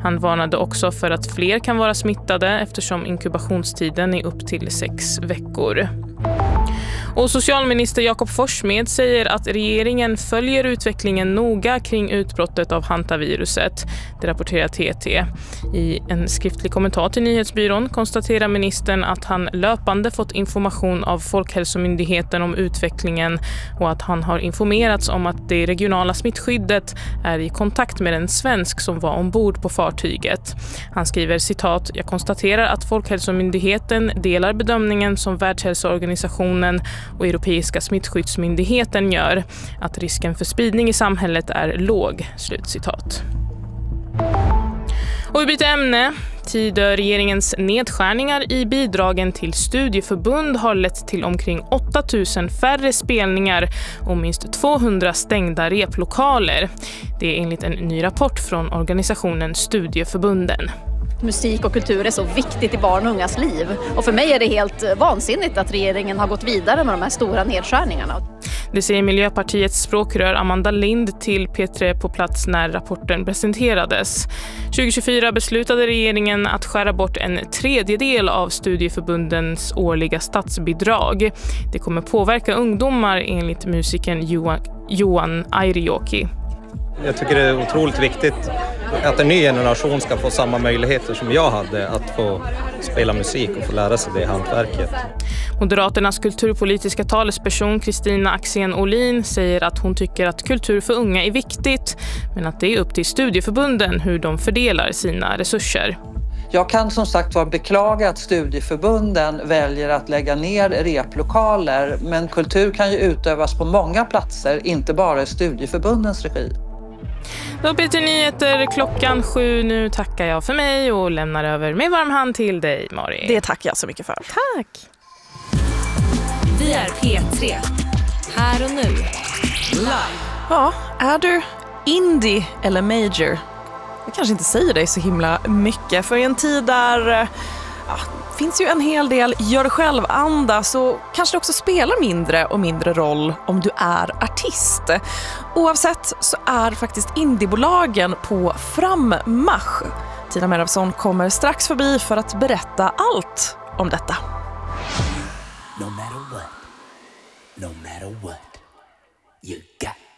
Han varnade också för att fler kan vara smittade eftersom inkubationstiden är upp till 6 veckor. Och socialminister Jakob Forssmed säger att regeringen följer utvecklingen noga kring utbrottet av hantaviruset. Det rapporterar TT. I en skriftlig kommentar till Nyhetsbyrån konstaterar ministern att han löpande fått information av Folkhälsomyndigheten om utvecklingen och att han har informerats om att det regionala smittskyddet är i kontakt med en svensk som var ombord på fartyget. Han skriver citat: "Jag konstaterar att Folkhälsomyndigheten delar bedömningen som Världshälsoorganisationen och Europeiska smittskyddsmyndigheten gör, att risken för spridning i samhället är låg." Slutcitat. Och vi byter ämne. Tidöregeringens nedskärningar i bidragen till studieförbund har lett till omkring 8 000 färre spelningar och minst 200 stängda replokaler. Det är enligt en ny rapport från organisationen Studieförbunden. Musik och kultur är så viktigt i barn och ungas liv. Och för mig är det helt vansinnigt att regeringen har gått vidare med de här stora nedskärningarna. Det säger Miljöpartiets språkrör Amanda Lind till P3 på plats när rapporten presenterades. 2024 beslutade regeringen att skära bort 1/3 av studieförbundens årliga statsbidrag. Det kommer påverka ungdomar enligt musikern Johan Airijoki. Jag tycker det är otroligt viktigt att en ny generation ska få samma möjligheter som jag hade att få spela musik och få lära sig det hantverket. Moderaternas kulturpolitiska talesperson Kristina Axén Olin säger att hon tycker att kultur för unga är viktigt, men att det är upp till studieförbunden hur de fördelar sina resurser. Jag kan som sagt var beklaga att studieförbunden väljer att lägga ner replokaler, men kultur kan ju utövas på många platser, inte bara i studieförbundens regi. Då Peter Nyheter 7:00. Nu tackar jag för mig och lämnar över med varm hand till dig, Mari. Det tackar jag så mycket för. Tack! Vi är P3. Här och nu. Live. Ja, är du indie eller major? Jag kanske inte säger det så himla mycket, för i en tid där finns ju en hel del gör själv anda, så kanske det också spelar mindre och mindre roll om du är artist. Oavsett så är faktiskt indiebolagen på frammarsch. Tina Merafsson kommer strax förbi för att berätta allt om detta. No matter what, you got